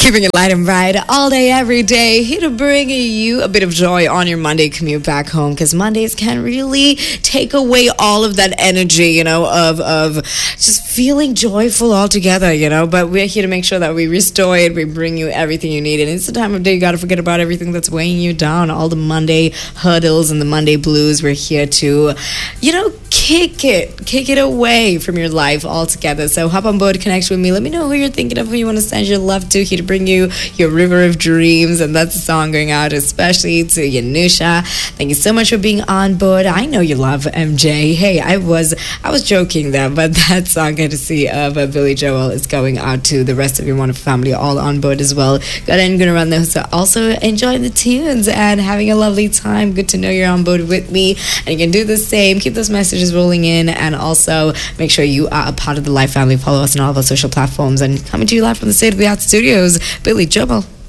Keeping it light and bright all day, every day. Here to bring you a bit of joy on your Monday commute back home, because Mondays can really take away all of that energy, of just feeling joyful altogether, But we're here to make sure that we restore it. We bring you everything you need. And it's the time of day you got to forget about everything that's weighing you down, all the Monday hurdles and the Monday blues. We're here to, kick it away from your life altogether. So hop on board, connect with me. Let me know who you're thinking of, who you want to send your love to. Here to bring you your river of dreams, and that's a song going out especially to Yanusha. Thank you so much for being on board. I know you love MJ. Hey, I was joking there, but that song courtesy of Billy Joel is going out to the rest of your wonderful family, all on board as well. Got in, gonna run those. So also enjoying the tunes and having a lovely time. Good to know you're on board with me, and you can do the same. Keep those messages rolling in, and also make sure you are a part of the Life family. Follow us on all of our social platforms, and coming to you live from the State of the Art Studios, Billy Joel.